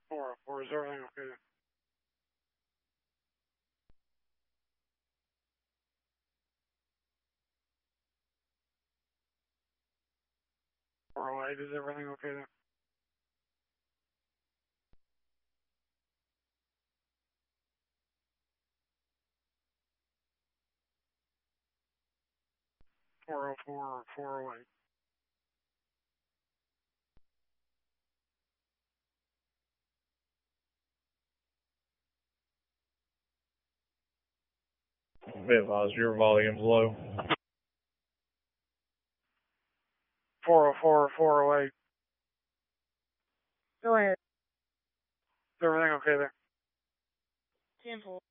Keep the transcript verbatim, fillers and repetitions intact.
four oh four, is everything okay there? four oh eight, is everything okay there? four oh four or four oh eight? Be advised, your volume's low. four oh four or four oh eight? Go ahead. Is everything okay there? ten four.